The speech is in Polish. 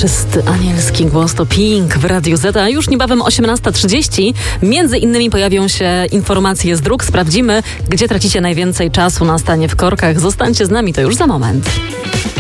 czysty, anielski głos to Pink w Radiu Z, a już niebawem 18:30. Między innymi pojawią się informacje z dróg. Sprawdzimy, gdzie tracicie najwięcej czasu na stanie w korkach. Zostańcie z nami, to już za moment.